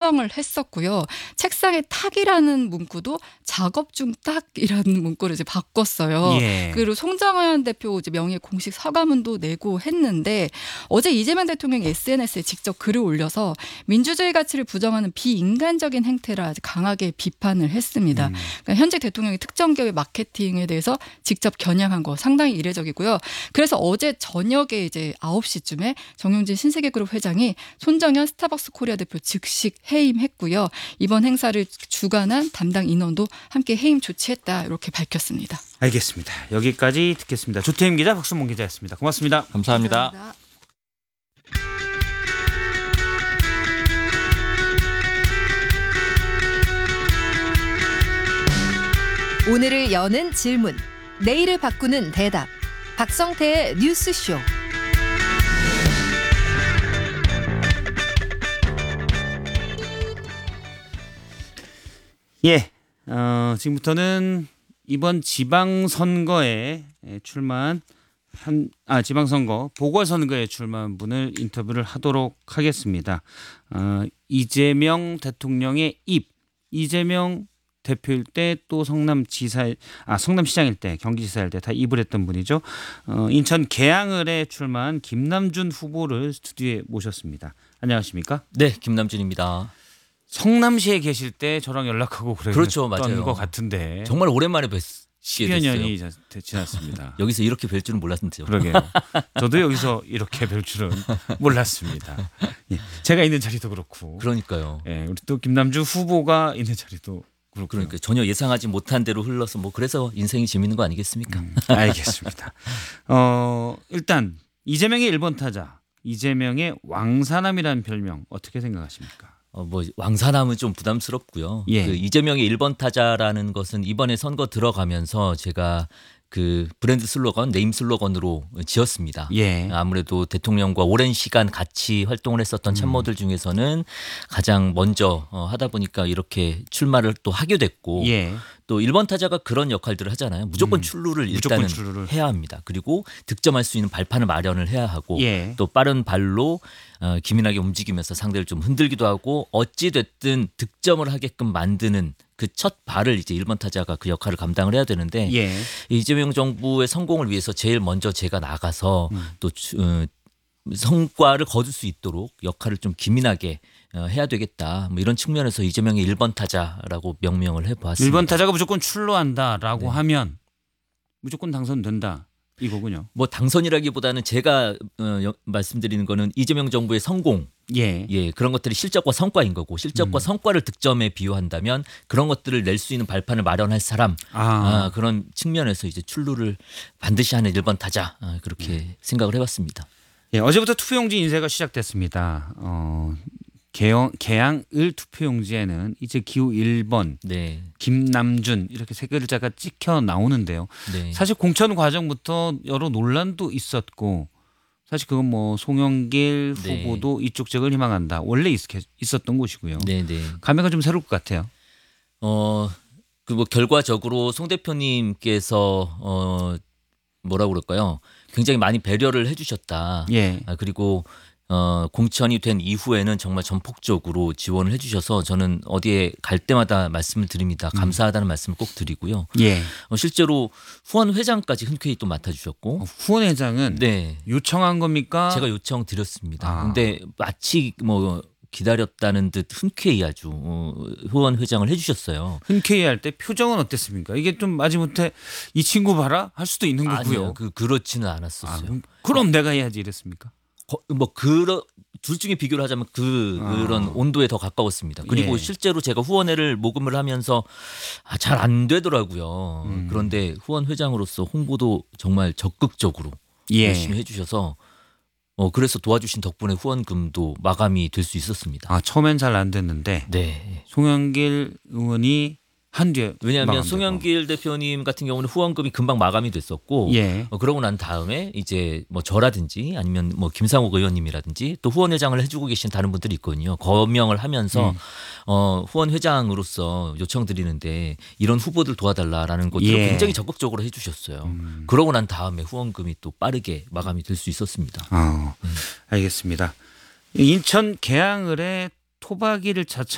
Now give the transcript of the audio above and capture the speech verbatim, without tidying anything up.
수정을 했었고요. 책상에 탁이라는 문구도 작업 중 딱이라는 문구를 이제 바꿨어요. 예. 그리고 송정현 대표 이제 명의 공식 사과문도 내고 했는데 어제 이재명 대통령이 에스엔에스에 직접 글을 올려서 민주주의 가치를 부정하는 비인간적인 행태라 강하게 비판을 했습니다. 음. 그러니까 현직 대통령이 특정 기업의 마케팅에 대해서 직접 겨냥한 거 상당히 이례적이고요. 그래서 어제 저녁에 이제 아홉 시쯤에 정용진 신세계그룹 회장이 손정현 스타벅스 코리아 대표 즉시 해임했고요. 이번 행사를 주관한 담당 인원도 함께 해임 조치했다 이렇게 밝혔습니다. 알겠습니다. 여기까지 듣겠습니다. 조태임 기자, 박순봉 기자였습니다. 고맙습니다. 감사합니다. 감사합니다. 오늘을 여는 질문, 내일을 바꾸는 대답. 박성태의 뉴스쇼. 예, 어, 지금부터는 이번 지방선거에 출마한 한, 아, 지방선거 보궐선거에 출마한 분을 인터뷰를 하도록 하겠습니다. 어, 이재명 대통령의 입, 이재명 대표일 때 또 성남지사, 아 성남시장일 때, 경기지사일 때 다 입을 했던 분이죠. 어, 인천 계양을에 출마한 김남준 후보를 스튜디오에 모셨습니다. 안녕하십니까? 네, 김남준입니다. 성남시에 계실 때 저랑 연락하고 그랬던 그렇죠, 맞아요. 것 같은데 정말 오랜만에 뵙게 십여 됐어요. 년이 지났습니다. 여기서 이렇게 뵐 줄은 몰랐는데요. 그러게요. 저도 여기서 이렇게 뵐 줄은 몰랐습니다. 예, 제가 있는 자리도 그렇고. 그러니까요. 예, 우리 또 김남준 후보가 있는 자리도 그렇고. 그러니까 전혀 예상하지 못한 대로 흘러서 뭐 그래서 인생이 재밌는 거 아니겠습니까? 음, 알겠습니다. 어, 일단 이재명의 일 번 타자, 이재명의 왕사남이라는 별명 어떻게 생각하십니까? 어, 뭐 왕사남은 좀 부담스럽고요. 예. 그 이재명의 일 번 타자라는 것은 이번에 선거 들어가면서 제가 그 브랜드 슬로건, 네임 슬로건으로 지었습니다. 예. 아무래도 대통령과 오랜 시간 같이 활동을 했었던 참모들 중에서는 가장 먼저 하다 보니까 이렇게 출마를 또 하게 됐고 예. 또 일 번 타자가 그런 역할들을 하잖아요. 무조건 음, 출루를 무조건 일단은 출루를. 해야 합니다. 그리고 득점할 수 있는 발판을 마련을 해야 하고 예. 또 빠른 발로 어, 기민하게 움직이면서 상대를 좀 흔들기도 하고 어찌 됐든 득점을 하게끔 만드는 그 첫 발을 이제 일 번 타자가 그 역할을 감당을 해야 되는데 예. 이재명 정부의 성공을 위해서 제일 먼저 제가 나가서 음. 또 어, 성과를 거둘 수 있도록 역할을 좀 기민하게 어, 해야 되겠다. 뭐 이런 측면에서 이재명의 일 번 타자라고 명명을 해보았습니다. 일 번 타자가 무조건 출루한다라고 네. 하면 무조건 당선된다 이거군요. 뭐 당선이라기보다는 제가 어, 여, 말씀드리는 거는 이재명 정부의 성공, 예. 예 그런 것들이 실적과 성과인 거고 실적과 음. 성과를 득점에 비유한다면 그런 것들을 낼 수 있는 발판을 마련할 사람 아, 아, 그런 측면에서 이제 출루를 반드시 하는 일 번 타자 아, 그렇게 음. 생각을 해봤습니다. 예, 어제부터 투표용지 인쇄가 시작됐습니다. 어, 개영, 개양을 투표용지에는 이제 기호 일 번 네, 김남준 이렇게 세 글자가 찍혀 나오는데요. 네. 사실 공천 과정부터 여러 논란도 있었고 사실 그건 뭐 송영길 네. 후보도 이쪽 지역을 희망한다. 원래 있, 있었던 곳이고요. 네, 네. 감회가 좀 새로울 것 같아요. 어, 그 뭐 결과적으로 송 대표님께서 어 뭐라고 그럴까요? 굉장히 많이 배려를 해주셨다. 예. 아, 그리고 어, 공천이 된 이후에는 정말 전폭적으로 지원을 해주셔서 저는 어디에 갈 때마다 말씀을 드립니다. 감사하다는 말씀을 꼭 드리고요. 예. 어, 실제로 후원 회장까지 흔쾌히 또 맡아주셨고, 어, 후원 회장은 네, 요청한 겁니까? 제가 요청 드렸습니다. 아. 근데 마치 뭐 기다렸다는 듯 흔쾌히 아주 어, 후원 회장을 해주셨어요. 흔쾌히 할 때 표정은 어땠습니까? 이게 좀 마지못해 이 친구 봐라 할 수도 있는 거고요. 아니요, 그 그렇지는 아, 않았었어요. 그럼, 그럼 내가 해야지 이랬습니까? 거- 뭐 그런 둘 중에 비교를 하자면 그 아. 그런 온도에 더 가까웠습니다. 그리고 예. 실제로 제가 후원회를 모금을 하면서 아, 잘 안 되더라고요. 음. 그런데 후원 회장으로서 홍보도 정말 적극적으로 예. 열심히 해주셔서 어 그래서 도와주신 덕분에 후원금도 마감이 될 수 있었습니다. 아 처음엔 잘 안 됐는데 네. 송영길 의원이 한 뒤에 왜냐하면 마감되고. 송영길 대표님 같은 경우는 후원금이 금방 마감이 됐었고 예. 어, 그러고 난 다음에 이제 뭐 저라든지 아니면 뭐 김상욱 의원님이라든지 또 후원 회장을 해주고 계신 다른 분들이 있거든요. 거명을 하면서 음. 어, 후원 회장으로서 요청드리는데 이런 후보들 도와달라라는 것들을 예. 굉장히 적극적으로 해주셨어요. 음. 그러고 난 다음에 후원금이 또 빠르게 마감이 될 수 있었습니다. 어, 알겠습니다. 인천 계양을에 토박이를 자처